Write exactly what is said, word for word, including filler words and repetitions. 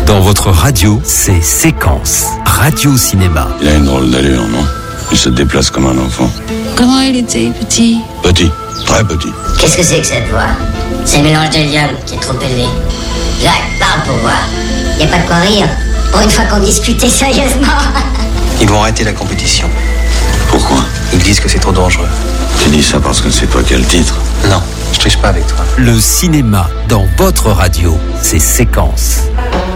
Dans votre radio, c'est Séquence. Radio Cinéma. Il a une drôle d'allure, non? Il se déplace comme un enfant. Comment il était, petit? Petit, très petit. Qu'est-ce que c'est que cette voix? C'est le mélange d'hélium qui est trop élevé. Jacques, parle pour voir. Y a pas de quoi rire. Pour une fois qu'on discutait sérieusement. Ils vont arrêter la compétition. Pourquoi? Ils disent que c'est trop dangereux. Tu dis ça parce que c'est toi qui as le titre? Non, je triche pas avec toi. Le cinéma dans votre radio, c'est Séquence.